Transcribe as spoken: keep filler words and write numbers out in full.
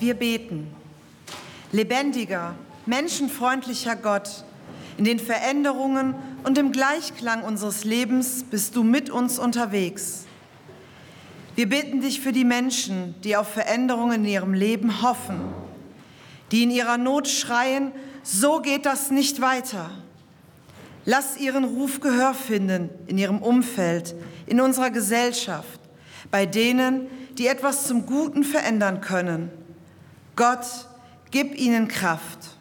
wir beten. Lebendiger, menschenfreundlicher Gott, in den Veränderungen und im Gleichklang unseres Lebens bist du mit uns unterwegs. Wir bitten dich für die Menschen, die auf Veränderungen in ihrem Leben hoffen, die in ihrer Not schreien, so geht das nicht weiter. Lass ihren Ruf Gehör finden in ihrem Umfeld, in unserer Gesellschaft, bei denen, die etwas zum Guten verändern können. Gott, gib ihnen Kraft.